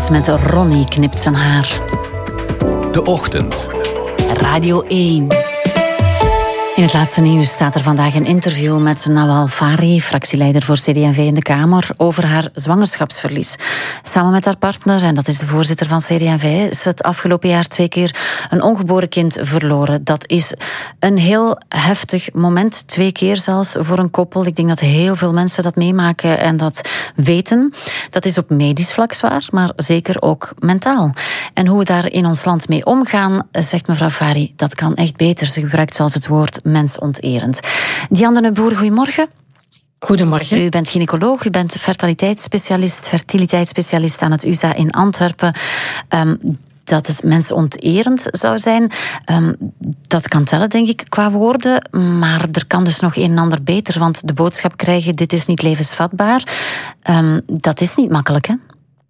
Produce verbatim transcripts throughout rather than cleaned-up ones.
is met Ronnie knipt zijn haar. De Ochtend. Radio één. In het laatste nieuws staat er vandaag een interview met Nawal Fari, fractieleider voor C D en V in de Kamer, over haar zwangerschapsverlies. Samen met haar partner, en dat is de voorzitter van C D en V, is het afgelopen jaar twee keer een ongeboren kind verloren. Dat is een heel heftig moment, twee keer zelfs voor een koppel. Ik denk dat heel veel mensen dat meemaken en dat weten. Dat is op medisch vlak zwaar, maar zeker ook mentaal. En hoe we daar in ons land mee omgaan, zegt mevrouw Fari, dat kan echt beter. Ze gebruikt zelfs het woord mensonterend. Diane de Boer, goedemorgen. Goedemorgen. U bent gynaecoloog, u bent fertiliteitsspecialist, fertiliteitsspecialist aan het U S A in Antwerpen. Um, dat het mensonterend zou zijn, um, dat kan tellen, denk ik, qua woorden. Maar er kan dus nog een en ander beter, want de boodschap krijgen, dit is niet levensvatbaar. Um, dat is niet makkelijk, hè?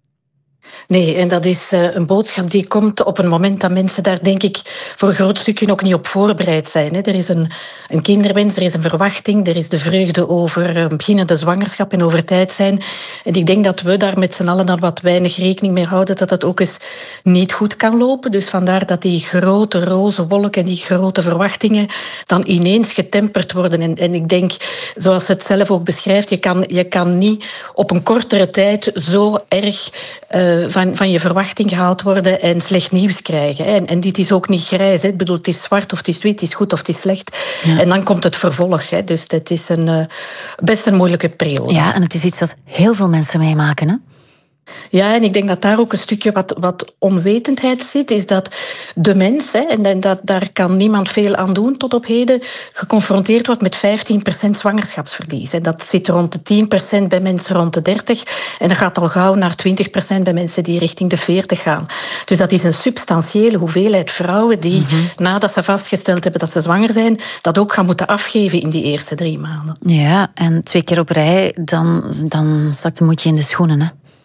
Nee, en dat is uh, een boodschap die komt op een moment dat mensen daar, denk ik, voor een groot stukje ook niet op voorbereid zijn. Hè. Er is een, een kinderwens, er is een verwachting, er is de vreugde over uh, beginnende zwangerschap en over tijd zijn. En ik denk dat we daar met z'n allen dan wat weinig rekening mee houden, dat dat ook eens niet goed kan lopen. Dus vandaar dat die grote roze wolk en die grote verwachtingen dan ineens getemperd worden. En, en ik denk, zoals ze het zelf ook beschrijft, je kan, je kan niet op een kortere tijd zo erg uh, Van, van je verwachting gehaald worden en slecht nieuws krijgen. En, en dit is ook niet grijs. Hè. Ik bedoel, het is zwart of het is wit, het is goed of het is slecht. Ja. En dan komt het vervolg. Hè. Dus het is een, uh, best een moeilijke periode. Ja, en het is iets dat heel veel mensen meemaken, hè? Ja, en ik denk dat daar ook een stukje wat, wat onwetendheid zit, is dat de mens, hè, en dat, daar kan niemand veel aan doen tot op heden, geconfronteerd wordt met vijftien procent zwangerschapsverlies. En dat zit rond de tien procent bij mensen rond de dertig en dat gaat al gauw naar twintig procent bij mensen die richting de veertig gaan. Dus dat is een substantiële hoeveelheid vrouwen die, mm-hmm. nadat ze vastgesteld hebben dat ze zwanger zijn, dat ook gaan moeten afgeven in die eerste drie maanden. Ja, en twee keer op rij, dan, dan zakt de moedje in de schoenen, hè?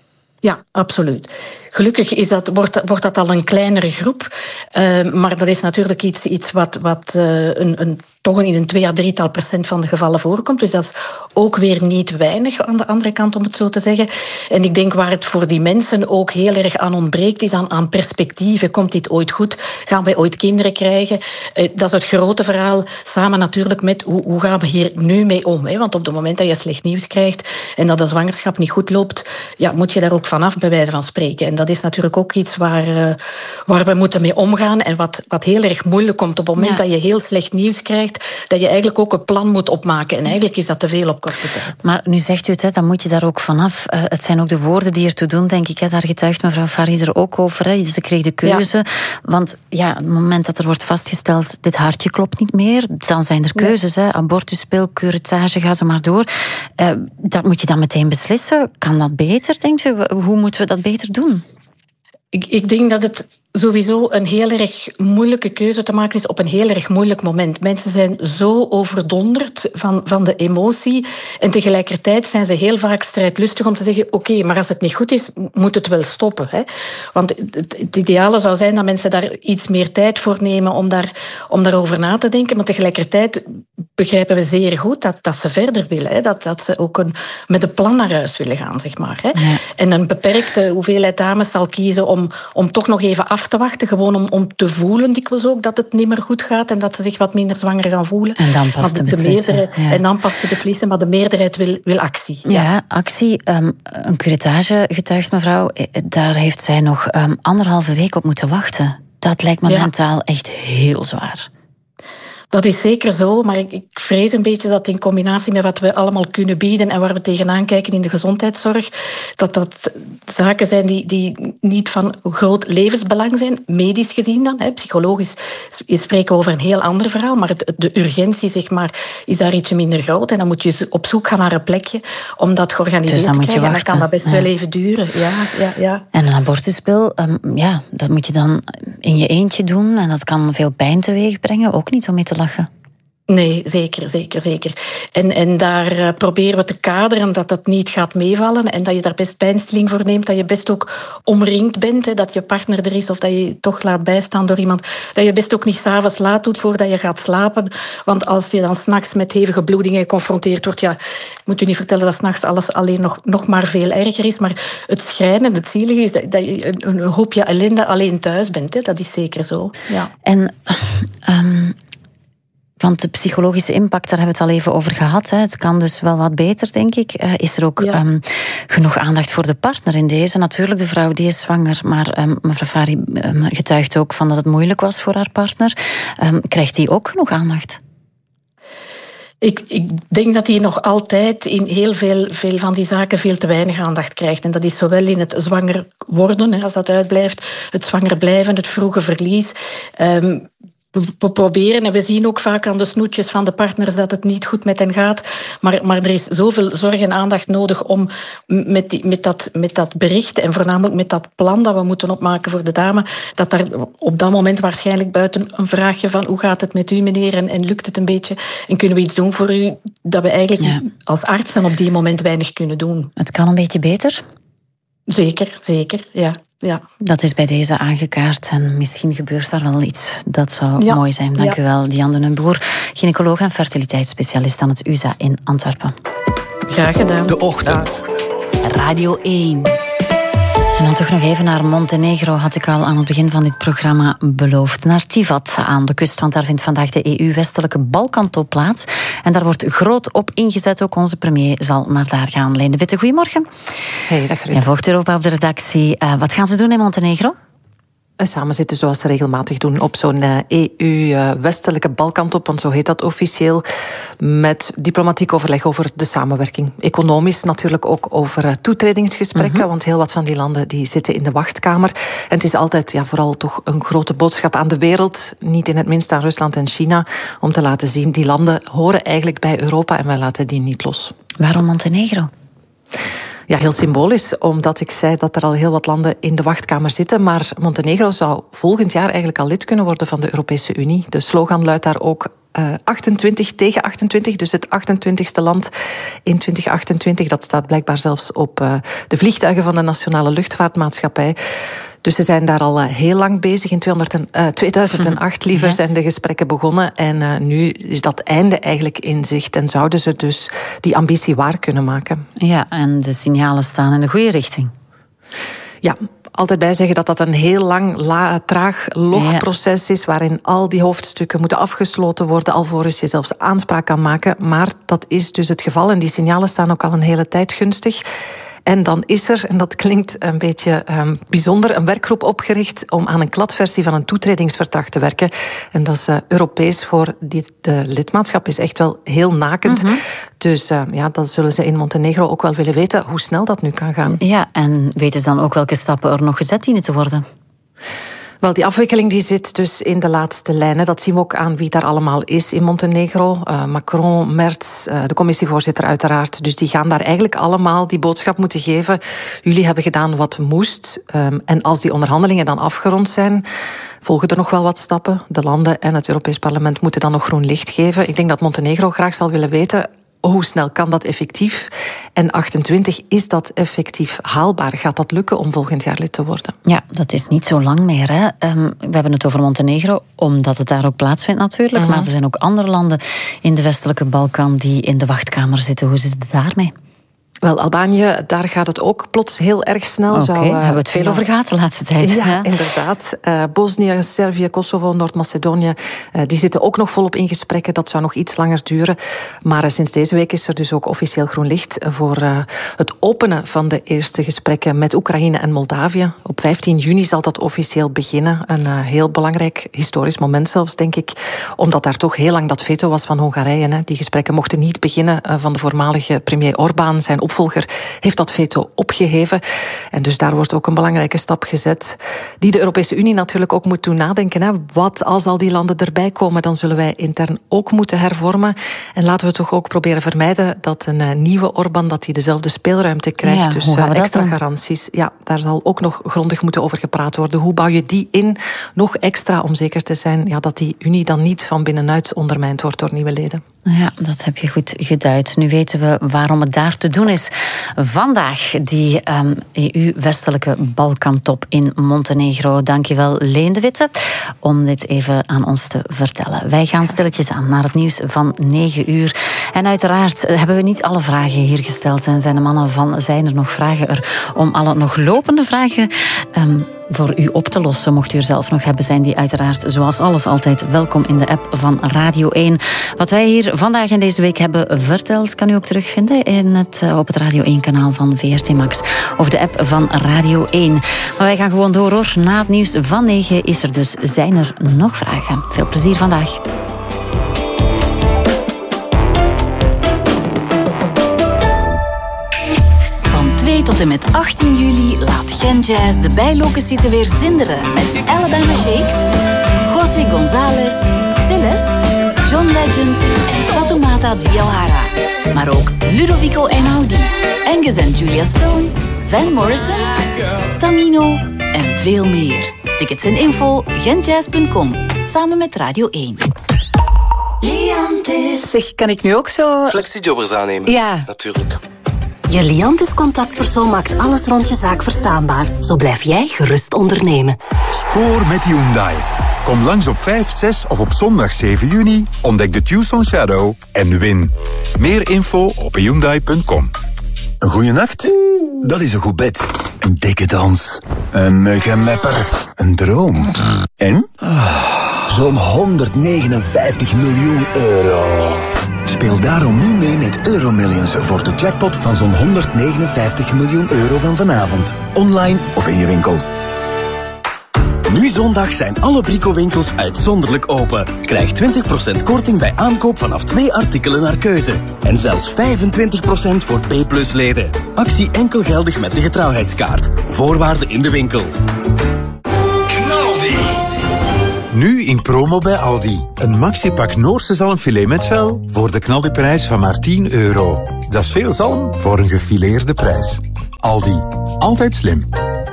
Ja, absoluut. Gelukkig is dat, wordt, wordt dat al een kleinere groep. Uh, maar dat is natuurlijk iets, iets wat, wat uh, een, een, toch in een twee à drietal procent van de gevallen voorkomt. Dus dat is ook weer niet weinig aan de andere kant, om het zo te zeggen. En ik denk waar het voor die mensen ook heel erg aan ontbreekt, is aan, aan perspectieven. Komt dit ooit goed? Gaan wij ooit kinderen krijgen? Uh, dat is het grote verhaal. Samen natuurlijk met hoe, hoe gaan we hier nu mee om? Hè? Want op het moment dat je slecht nieuws krijgt en dat de zwangerschap niet goed loopt, ja, moet je daar ook vanaf, bij wijze van spreken. En dat is natuurlijk ook iets waar, uh, waar we moeten mee omgaan. En wat, wat heel erg moeilijk komt op het moment ja. dat je heel slecht nieuws krijgt, dat je eigenlijk ook een plan moet opmaken. En eigenlijk is dat te veel op korte tijd. Maar nu zegt u het, hè, dan moet je daar ook vanaf. Uh, het zijn ook de woorden die ertoe doen, denk ik. Hè. Daar getuigt mevrouw Fari er ook over. Hè. Ze kreeg de keuze. Ja. Want ja, op het moment dat er wordt vastgesteld, dit hartje klopt niet meer, dan zijn er keuzes. Hè. Abortuspil, curettage, ga zo maar door. Uh, dat moet je dan meteen beslissen. Kan dat beter, denkt u? Hoe moeten we dat beter doen? Ik, ik denk dat het sowieso een heel erg moeilijke keuze te maken is op een heel erg moeilijk moment. Mensen zijn zo overdonderd van, van de emotie en tegelijkertijd zijn ze heel vaak strijdlustig om te zeggen, oké, okay, maar als het niet goed is, moet het wel stoppen. Hè? Want het, het ideale zou zijn dat mensen daar iets meer tijd voor nemen om, daar, om daarover na te denken, maar tegelijkertijd begrijpen we zeer goed dat, dat ze verder willen. Hè? Dat, dat ze ook een, met een plan naar huis willen gaan, zeg maar. Hè? Ja. En een beperkte hoeveelheid dames zal kiezen om, om toch nog even af te wachten, gewoon om, om te voelen dikwijls ook dat het niet meer goed gaat en dat ze zich wat minder zwanger gaan voelen. En dan pas te de beslissen. Ja. En dan pas te beslissen, maar de meerderheid wil, wil actie. Ja, ja actie. Um, een curettage, getuigt mevrouw, daar heeft zij nog um, anderhalve week op moeten wachten. Dat lijkt me ja. mentaal echt heel zwaar. Dat is zeker zo, maar ik, ik vrees een beetje dat in combinatie met wat we allemaal kunnen bieden en waar we tegenaan kijken in de gezondheidszorg, dat dat zaken zijn die, die niet van groot levensbelang zijn, medisch gezien dan. Hè. Psychologisch spreken we over een heel ander verhaal, maar het, de urgentie, zeg maar, is daar ietsje minder groot. En dan moet je op zoek gaan naar een plekje om dat georganiseerd dus te krijgen. En dan kan dat best ja. wel even duren. Ja, ja, ja. En een abortuspil, um, ja, dat moet je dan in je eentje doen en dat kan veel pijn teweeg brengen, ook niet om mee te lachen. Nee, zeker, zeker, zeker. En, en daar uh, proberen we te kaderen dat dat niet gaat meevallen en dat je daar best pijnstilling voor neemt, dat je best ook omringd bent, hè, dat je partner er is of dat je je toch laat bijstaan door iemand, dat je best ook niet 's avonds laat doet voordat je gaat slapen. Want als je dan 's nachts met hevige bloedingen geconfronteerd wordt, ja, ik moet u niet vertellen dat 's nachts alles alleen nog, nog maar veel erger is, maar het schrijnende, het zielige is dat, dat je een, een hoopje ellende alleen thuis bent. Hè. Dat is zeker zo. Ja. En... Um... Want de psychologische impact, daar hebben we het al even over gehad. Hè. Het kan dus wel wat beter, denk ik. Uh, is er ook ja. um, genoeg aandacht voor de partner in deze? Natuurlijk, de vrouw die is zwanger, maar um, mevrouw Fari um, getuigt ook van dat het moeilijk was voor haar partner. Um, krijgt die ook genoeg aandacht? Ik, ik denk dat hij nog altijd in heel veel, veel van die zaken veel te weinig aandacht krijgt. En dat is zowel in het zwanger worden, als dat uitblijft, het zwanger blijven, het vroege verlies. Um, We proberen en we zien ook vaak aan de snoetjes van de partners dat het niet goed met hen gaat. Maar, maar er is zoveel zorg en aandacht nodig om met, die, met, dat, met dat bericht en voornamelijk met dat plan dat we moeten opmaken voor de dame, dat daar op dat moment waarschijnlijk buiten een vraagje van hoe gaat het met u meneer en, en lukt het een beetje en kunnen we iets doen voor u, dat we eigenlijk ja. als artsen op die moment weinig kunnen doen. Het kan een beetje beter? Zeker, zeker, ja. ja. Dat is bij deze aangekaart en misschien gebeurt daar wel iets. Dat zou ja. mooi zijn. Dank ja. u wel, Diane den Boer, gynaecoloog en fertiliteitsspecialist aan het U Z A in Antwerpen. Graag gedaan. De Ochtend. Radio één. En dan toch nog even naar Montenegro, had ik al aan het begin van dit programma beloofd. Naar Tivat aan de kust, want daar vindt vandaag de E U-westelijke Balkantop plaats. En daar wordt groot op ingezet, ook onze premier zal naar daar gaan. Leen de Witte, goedemorgen. Hey, dag Ruud. Jij volgt Europa op de redactie. Uh, wat gaan ze doen in Montenegro? Samen zitten zoals ze regelmatig doen op zo'n E U-westelijke Balkantop, want zo heet dat officieel, met diplomatiek overleg over de samenwerking. Economisch natuurlijk ook over toetredingsgesprekken, mm-hmm. want heel wat van die landen die zitten in de wachtkamer. En het is altijd ja, vooral toch een grote boodschap aan de wereld, niet in het minst aan Rusland en China, om te laten zien, die landen horen eigenlijk bij Europa en wij laten die niet los. Waarom Montenegro? Ja, heel symbolisch, omdat ik zei dat er al heel wat landen in de wachtkamer zitten. Maar Montenegro zou volgend jaar eigenlijk al lid kunnen worden van de Europese Unie. De slogan luidt daar ook uh, achtentwintig tegen achtentwintig. Dus het achtentwintigste land in twintig achtentwintig. Dat staat blijkbaar zelfs op uh, de vliegtuigen van de Nationale Luchtvaartmaatschappij. Dus ze zijn daar al heel lang bezig. In tweeduizend acht liever zijn de gesprekken begonnen. En uh, nu is dat einde eigenlijk in zicht. En zouden ze dus die ambitie waar kunnen maken. Ja, en de signalen staan in de goede richting. Ja, altijd bij zeggen dat dat een heel lang, la, traag logproces is, waarin al die hoofdstukken moeten afgesloten worden, alvorens je zelfs aanspraak kan maken. Maar dat is dus het geval. En die signalen staan ook al een hele tijd gunstig. En dan is er, en dat klinkt een beetje um, bijzonder, een werkgroep opgericht om aan een kladversie van een toetredingsverdrag te werken. En dat is uh, Europees voor dit uh, lidmaatschap is echt wel heel nakend. Mm-hmm. Dus uh, ja, dan zullen ze in Montenegro ook wel willen weten hoe snel dat nu kan gaan. Ja, en weten ze dan ook welke stappen er nog gezet dienen te worden? Wel, die afwikkeling die zit dus in de laatste lijnen. Dat zien we ook aan wie daar allemaal is in Montenegro. Uh, Macron, Merz, uh, de commissievoorzitter uiteraard. Dus die gaan daar eigenlijk allemaal die boodschap moeten geven. Jullie hebben gedaan wat moest. Um, en als die onderhandelingen dan afgerond zijn, volgen er nog wel wat stappen. De landen en het Europees Parlement moeten dan nog groen licht geven. Ik denk dat Montenegro graag zal willen weten, hoe snel kan dat effectief? En achtentwintig, is dat effectief haalbaar? Gaat dat lukken om volgend jaar lid te worden? Ja, dat is niet zo lang meer. Hè? Um, we hebben het over Montenegro, omdat het daar ook plaatsvindt natuurlijk. Uh-huh. Maar er zijn ook andere landen in de westelijke Balkan die in de wachtkamer zitten. Hoe zit het daarmee? Wel, Albanië, daar gaat het ook plots heel erg snel. Oké, okay, uh, hebben we het veel nou, over gehad de laatste tijd. Ja, ja. inderdaad. Uh, Bosnië, Servië, Kosovo, Noord-Macedonië, uh, die zitten ook nog volop in gesprekken. Dat zou nog iets langer duren. Maar uh, sinds deze week is er dus ook officieel groen licht voor uh, het openen van de eerste gesprekken met Oekraïne en Moldavië. Op vijftien juni zal dat officieel beginnen. Een uh, heel belangrijk historisch moment zelfs, denk ik. Omdat daar toch heel lang dat veto was van Hongarije. Hè. Die gesprekken mochten niet beginnen uh, van de voormalige premier Orbán. Zijn opvolger opvolger heeft dat veto opgeheven. En dus daar wordt ook een belangrijke stap gezet, die de Europese Unie natuurlijk ook moet doen nadenken. Hè. Wat als al die landen erbij komen, dan zullen wij intern ook moeten hervormen. En laten we toch ook proberen vermijden dat een uh, nieuwe Orbán dat hij dezelfde speelruimte krijgt. Ja, dus uh, extra doen? garanties. Ja, daar zal ook nog grondig moeten over gepraat worden. Hoe bouw je die in? Nog extra om zeker te zijn ja, dat die Unie dan niet van binnenuit ondermijnd wordt door nieuwe leden. Ja, dat heb je goed geduid. Nu weten we waarom het daar te doen is. Vandaag die um, E U-westelijke Balkantop in Montenegro. Dankjewel, Leen de Witte, om dit even aan ons te vertellen. Wij gaan stilletjes aan naar het nieuws van negen uur. En uiteraard hebben we niet alle vragen hier gesteld. En zijn de mannen van Zijn er nog vragen er om alle nog lopende vragen um, voor u op te lossen. Mocht u er zelf nog hebben, zijn die uiteraard zoals alles altijd welkom in de app van Radio één. Wat wij hier vandaag en deze week hebben verteld, kan u ook terugvinden in het, op het Radio één-kanaal van V R T Max. Of de app van Radio één. Maar wij gaan gewoon door hoor. Na het nieuws van negen is er dus Zijn er nog vragen. Veel plezier vandaag. Van twee tot en met achttien juli laat Gen Jazz de Bijloken zitten weer zinderen met Alabama Shakes, José González, Celeste, John Legend en Fatoumata Diawara. Maar ook Ludovico Einaudi, Angus en Julia Stone, Van Morrison, Tamino en veel meer. Tickets en info genjazz punt com, samen met Radio één. Liantis. Zeg, kan ik nu ook zo... Flexijobbers aannemen. Ja. Natuurlijk. Je Liantis-contactpersoon maakt alles rond je zaak verstaanbaar. Zo blijf jij gerust ondernemen. Score met Hyundai. Kom langs op vijf, zes of op zondag zeven juni. Ontdek de Tucson Shadow en win. Meer info op hyundai punt com. Een goeie nacht? Dat is een goed bed. Een dikke dans. Een muggenmepper. Een droom. En? Zo'n honderdnegenenvijftig miljoen euro. Speel daarom nu mee met Euromillions voor de jackpot van zo'n honderdnegenenvijftig miljoen euro van vanavond. Online of in je winkel. Nu zondag zijn alle Brico-winkels uitzonderlijk open. Krijg twintig procent korting bij aankoop vanaf twee artikelen naar keuze. En zelfs vijfentwintig procent voor B plus leden. Actie enkel geldig met de getrouwheidskaart. Voorwaarden in de winkel. Knaldi. Nu in promo bij Aldi. Een maxipak Noorse zalmfilet met vel voor de knaldiprijs van maar tien euro. Dat is veel zalm voor een gefileerde prijs. Aldi. Altijd slim.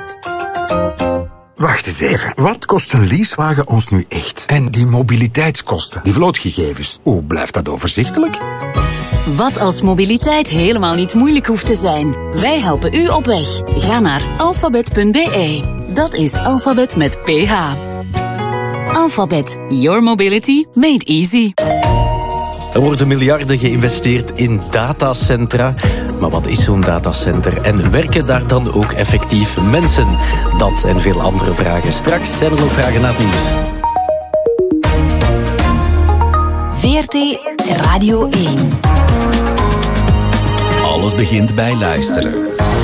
Wacht eens even. Wat kost een leasewagen ons nu echt? En die mobiliteitskosten, die vlootgegevens, hoe blijft dat overzichtelijk? Wat als mobiliteit helemaal niet moeilijk hoeft te zijn? Wij helpen u op weg. Ga naar alfabet punt b e. Dat is alfabet met ph. Alphabet. Your mobility made easy. Er worden miljarden geïnvesteerd in datacentra. Maar wat is zo'n datacenter? En werken daar dan ook effectief mensen? Dat en veel andere vragen. Straks zijn er nog vragen na het nieuws. V R T Radio één. Alles begint bij luisteren.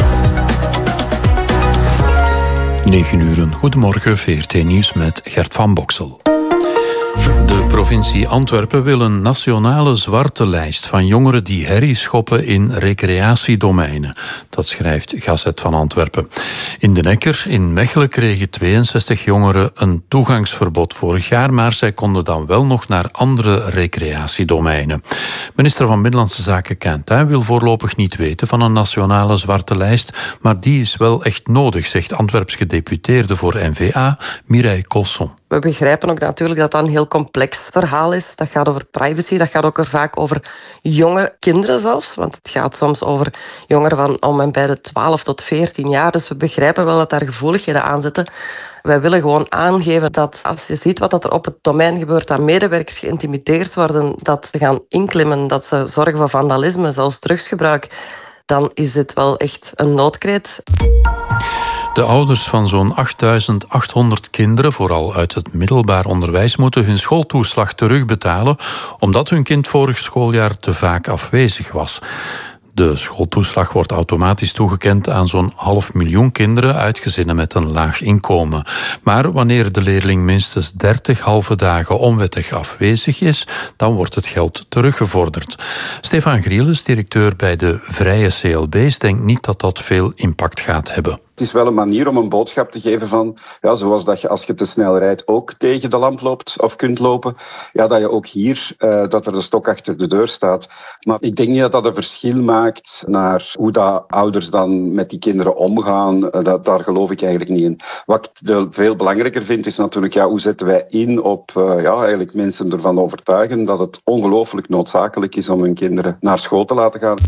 negen uur, goedemorgen, V R T Nieuws met Gert van Boksel. De provincie Antwerpen wil een nationale zwarte lijst van jongeren die herrie schoppen in recreatiedomeinen. Dat schrijft Gazet van Antwerpen. In de Nekker in Mechelen kregen tweeënzestig jongeren een toegangsverbod vorig jaar, maar zij konden dan wel nog naar andere recreatiedomeinen. Minister van Binnenlandse Zaken Quintin wil voorlopig niet weten van een nationale zwarte lijst, maar die is wel echt nodig, zegt Antwerps gedeputeerde voor N V A, Mireille Colson. We begrijpen ook natuurlijk dat dat een heel complex verhaal is. Dat gaat over privacy, dat gaat ook vaak over jonge kinderen zelfs. Want het gaat soms over jongeren van om en bij de twaalf tot veertien jaar. Dus we begrijpen wel dat daar gevoeligheden aan zitten. Wij willen gewoon aangeven dat als je ziet wat er op het domein gebeurt, dat medewerkers geïntimideerd worden, dat ze gaan inklimmen, dat ze zorgen voor vandalisme, zelfs drugsgebruik, dan is dit wel echt een noodkreet. De ouders van zo'n achtduizend achthonderd kinderen, vooral uit het middelbaar onderwijs, moeten hun schooltoeslag terugbetalen omdat hun kind vorig schooljaar te vaak afwezig was. De schooltoeslag wordt automatisch toegekend aan zo'n half miljoen kinderen uit gezinnen met een laag inkomen. Maar wanneer de leerling minstens dertig halve dagen onwettig afwezig is, dan wordt het geld teruggevorderd. Stefan Grielis, directeur bij de Vrije C L B's, denkt niet dat dat veel impact gaat hebben. Het is wel een manier om een boodschap te geven van, ja, zoals dat je als je te snel rijdt ook tegen de lamp loopt of kunt lopen, ja, dat je ook hier, uh, dat er de stok achter de deur staat. Maar ik denk niet dat dat een verschil maakt naar hoe dat ouders dan met die kinderen omgaan. Uh, dat, daar geloof ik eigenlijk niet in. Wat ik de, veel belangrijker vind is natuurlijk, ja, hoe zetten wij in op uh, ja, eigenlijk mensen ervan overtuigen dat het ongelooflijk noodzakelijk is om hun kinderen naar school te laten gaan.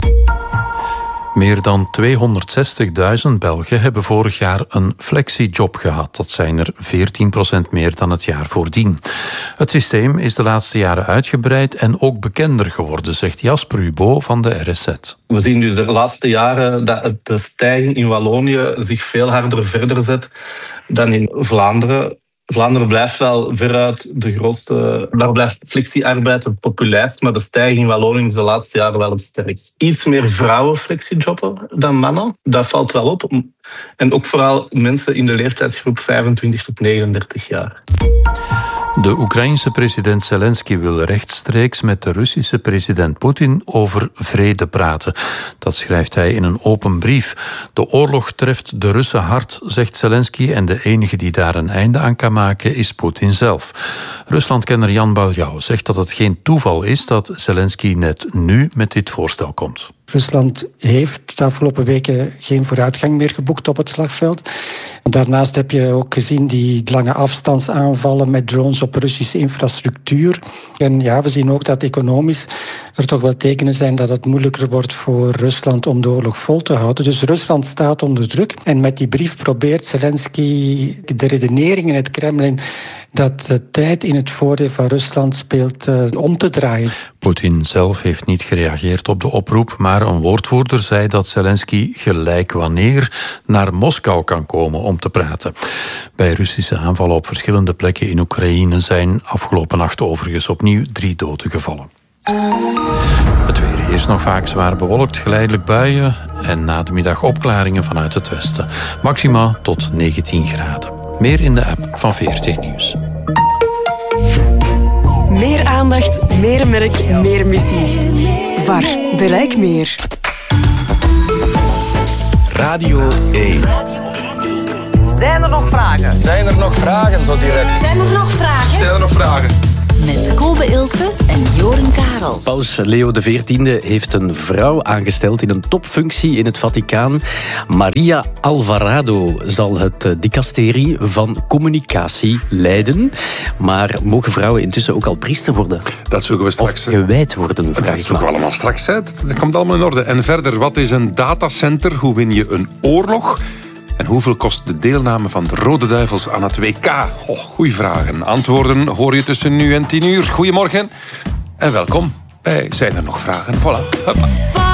Meer dan tweehonderdzestigduizend Belgen hebben vorig jaar een flexiejob gehad. Dat zijn er veertien procent meer dan het jaar voordien. Het systeem is de laatste jaren uitgebreid en ook bekender geworden, zegt Jasper Hubo van de R S Z. We zien nu de laatste jaren dat de stijging in Wallonië zich veel harder verder zet dan in Vlaanderen. Vlaanderen blijft wel veruit de grootste... Daar blijft flexiearbeid het populairst, maar de stijging in Wallonië is de laatste jaren wel het sterkst. Iets meer vrouwen flexijobben dan mannen, dat valt wel op. En ook vooral mensen in de leeftijdsgroep vijfentwintig tot negenendertig jaar. De Oekraïense president Zelensky wil rechtstreeks met de Russische president Poetin over vrede praten. Dat schrijft hij in een open brief. De oorlog treft de Russen hard, zegt Zelensky, en de enige die daar een einde aan kan maken is Poetin zelf. Ruslandkenner Jan Baljouw zegt dat het geen toeval is dat Zelensky net nu met dit voorstel komt. Rusland heeft de afgelopen weken geen vooruitgang meer geboekt op het slagveld. Daarnaast heb je ook gezien die lange afstandsaanvallen met drones op Russische infrastructuur. En ja, we zien ook dat economisch er toch wel tekenen zijn dat het moeilijker wordt voor Rusland om de oorlog vol te houden. Dus Rusland staat onder druk. En met die brief probeert Zelensky de redenering in het Kremlin dat de tijd in het voordeel van Rusland speelt uh, om te draaien. Poetin zelf heeft niet gereageerd op de oproep, maar een woordvoerder zei dat Zelensky gelijk wanneer naar Moskou kan komen om te praten. Bij Russische aanvallen op verschillende plekken in Oekraïne zijn afgelopen nacht overigens opnieuw drie doden gevallen. Het weer eerst nog vaak zwaar bewolkt, geleidelijk buien en na de middag opklaringen vanuit het westen. Maxima tot negentien graden. Meer in de app van V R T Nieuws. Meer aandacht, meer merk, meer missie. V A R, bereik meer. Radio één. Zijn er nog vragen? Zijn er nog vragen zo direct? Zijn er nog vragen? Zijn er nog vragen? Met Kolbe Ilse en Joren Karels. Paus Leo de veertiende heeft een vrouw aangesteld in een topfunctie in het Vaticaan. Maria Alvarado zal het dicasterie van communicatie leiden. Maar mogen vrouwen intussen ook al priester worden? Dat zoeken we straks. Of gewijd worden, vraag Dat zoeken we allemaal straks uit. Dat komt allemaal in orde. En verder, wat is een datacenter? Hoe win je een oorlog? En hoeveel kost de deelname van de Rode Duivels aan het W K? Oh, goeie vragen. Antwoorden hoor je tussen nu en tien uur. Goedemorgen en welkom bij Zijn er nog vragen? Voilà. Hoppa.